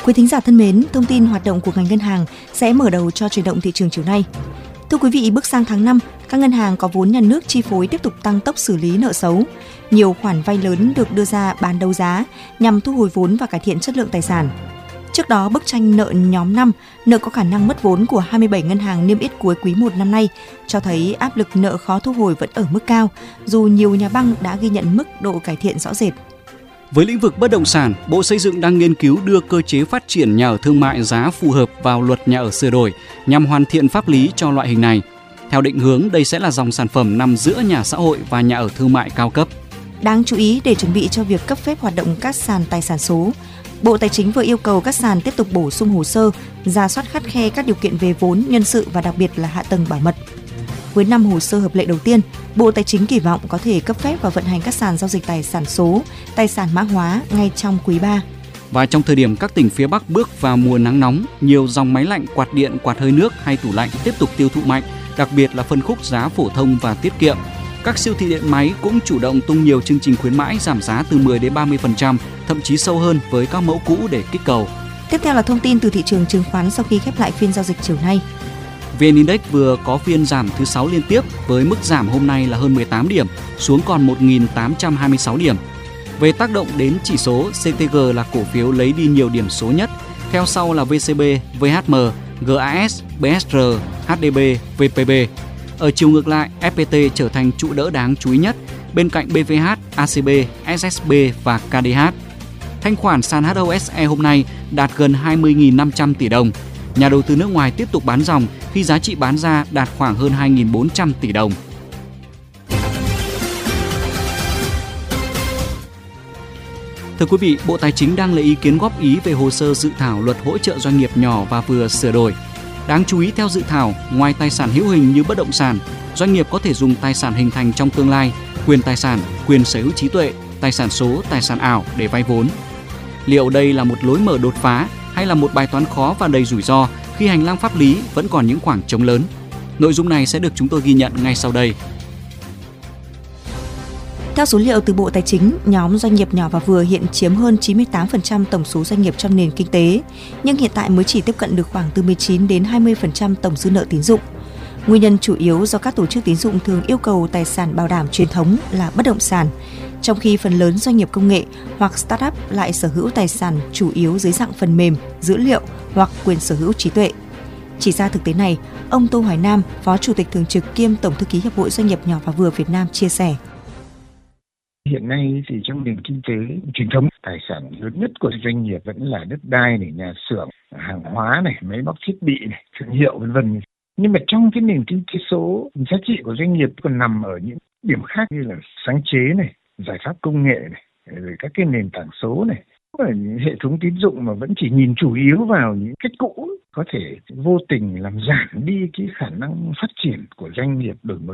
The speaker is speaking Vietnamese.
Quý thính giả thân mến, thông tin hoạt động của ngành ngân hàng sẽ mở đầu cho chuyển động thị trường chiều nay. Thưa quý vị, bước sang tháng 5, các ngân hàng có vốn nhà nước chi phối tiếp tục tăng tốc xử lý nợ xấu. Nhiều khoản vay lớn được đưa ra bán đấu giá nhằm thu hồi vốn và cải thiện chất lượng tài sản. Trước đó, bức tranh nợ nhóm 5, nợ có khả năng mất vốn của 27 ngân hàng niêm yết cuối quý 1 năm nay cho thấy áp lực nợ khó thu hồi vẫn ở mức cao, dù nhiều nhà băng đã ghi nhận mức độ cải thiện rõ rệt. Với lĩnh vực bất động sản, Bộ Xây dựng đang nghiên cứu đưa cơ chế phát triển nhà ở thương mại giá phù hợp vào luật nhà ở sửa đổi nhằm hoàn thiện pháp lý cho loại hình này. Theo định hướng, đây sẽ là dòng sản phẩm nằm giữa nhà xã hội và nhà ở thương mại cao cấp. Đáng chú ý, để chuẩn bị cho việc cấp phép hoạt động các sàn tài sản số, Bộ Tài chính vừa yêu cầu các sàn tiếp tục bổ sung hồ sơ, rà soát khắt khe các điều kiện về vốn, nhân sự và đặc biệt là hạ tầng bảo mật. Với 5 hồ sơ hợp lệ đầu tiên, Bộ Tài chính kỳ vọng có thể cấp phép và vận hành các sàn giao dịch tài sản số, tài sản mã hóa ngay trong quý 3. Và trong thời điểm các tỉnh phía Bắc bước vào mùa nắng nóng, nhiều dòng máy lạnh, quạt điện, quạt hơi nước hay tủ lạnh tiếp tục tiêu thụ mạnh, đặc biệt là phân khúc giá phổ thông và tiết kiệm. Các siêu thị điện máy cũng chủ động tung nhiều chương trình khuyến mãi giảm giá từ 10 đến 30%, thậm chí sâu hơn với các mẫu cũ để kích cầu. Tiếp theo là thông tin từ thị trường chứng khoán sau khi khép lại phiên giao dịch chiều nay. VN Index vừa có phiên giảm thứ 6 liên tiếp với mức giảm hôm nay là hơn 18 điểm, xuống còn 1.826 điểm. Về tác động đến chỉ số, CTG là cổ phiếu lấy đi nhiều điểm số nhất, theo sau là VCB, VHM, GAS, BSR, HDB, VPB. Ở chiều ngược lại, FPT trở thành trụ đỡ đáng chú ý nhất, bên cạnh BVH, ACB, SSB và KDH. Thanh khoản sàn HOSE hôm nay đạt gần 20.500 tỷ đồng. Nhà đầu tư nước ngoài tiếp tục bán dòng khi giá trị bán ra đạt khoảng hơn 2.400 tỷ đồng. Thưa quý vị, Bộ Tài chính đang lấy ý kiến góp ý về hồ sơ dự thảo luật hỗ trợ doanh nghiệp nhỏ và vừa sửa đổi. Đáng chú ý theo dự thảo, ngoài tài sản hữu hình như bất động sản, doanh nghiệp có thể dùng tài sản hình thành trong tương lai, quyền tài sản, quyền sở hữu trí tuệ, tài sản số, tài sản ảo để vay vốn. Liệu đây là một lối mở đột phá hay là một bài toán khó và đầy rủi ro khi hành lang pháp lý vẫn còn những khoảng trống lớn? Nội dung này sẽ được chúng tôi ghi nhận ngay sau đây. Theo số liệu từ Bộ Tài chính, nhóm doanh nghiệp nhỏ và vừa hiện chiếm hơn 98% tổng số doanh nghiệp trong nền kinh tế, nhưng hiện tại mới chỉ tiếp cận được khoảng từ 19 đến 20% tổng dư nợ tín dụng. Nguyên nhân chủ yếu do các tổ chức tín dụng thường yêu cầu tài sản bảo đảm truyền thống là bất động sản, trong khi phần lớn doanh nghiệp công nghệ hoặc start-up lại sở hữu tài sản chủ yếu dưới dạng phần mềm, dữ liệu hoặc quyền sở hữu trí tuệ. Chỉ ra thực tế này, ông Tô Hoài Nam, Phó Chủ tịch Thường trực kiêm Tổng thư ký Hiệp hội Doanh nghiệp nhỏ và vừa Việt Nam chia sẻ. Hiện nay thì trong nền kinh tế truyền thống, tài sản lớn nhất của doanh nghiệp vẫn là đất đai này, nhà xưởng, hàng hóa này, máy móc thiết bị này, thương hiệu vân vân. Nhưng mà trong cái nền kinh tế số, giá trị của doanh nghiệp còn nằm ở những điểm khác như là sáng chế này, giải pháp công nghệ này, rồi các cái nền tảng số này. Hệ thống tín dụng mà vẫn chỉ nhìn chủ yếu vào những cách cũ có thể vô tình làm giảm đi cái khả năng phát triển của doanh nghiệp, đổi mới